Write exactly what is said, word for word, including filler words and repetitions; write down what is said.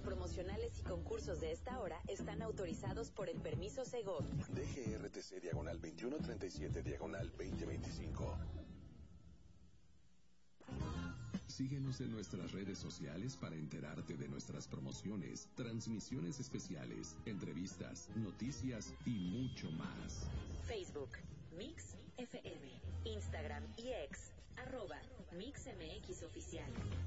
promocionales y concursos de esta hora están autorizados por el permiso Segov. D G R T C diagonal veintiuno treinta y siete diagonal veinte veinticinco. Síguenos en nuestras redes sociales para enterarte de nuestras promociones, transmisiones especiales, entrevistas, noticias y mucho más. Facebook, Mix F M, Instagram y X, arroba Mix M X Oficial.